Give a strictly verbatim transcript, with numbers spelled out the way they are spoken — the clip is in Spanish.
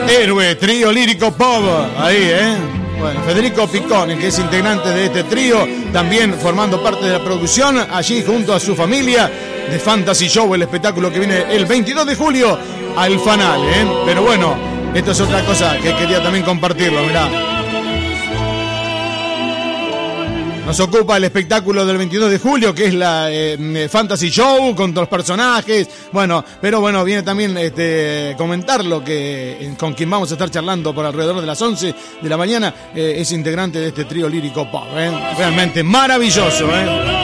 Héroe, trío lírico pop. Ahí, ¿eh? Bueno, Federico Piccone, que es integrante de este trío, también formando parte de la producción, allí junto a su familia, de Fantasy Show, el espectáculo que viene el veintidós de julio al Fanal, ¿eh? Pero bueno, esto es otra cosa que quería también compartirlo, mirá. Nos ocupa el espectáculo del veintidós de julio, que es la eh, Fantasy Show, con todos los personajes. Bueno, pero bueno, viene también este, comentar lo que, con quien vamos a estar charlando por alrededor de las once de la mañana. Eh, es integrante de este trío lírico pop, ¿eh? Realmente maravilloso, ¿eh?